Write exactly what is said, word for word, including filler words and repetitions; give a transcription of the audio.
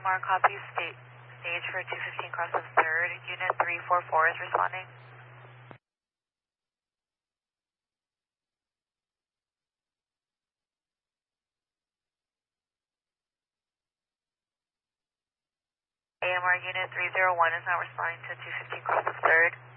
M R copy, state, stage for two fifteen cross of third. Unit three four four is responding. A M R unit three zero one is now responding to two fifteen cross of third.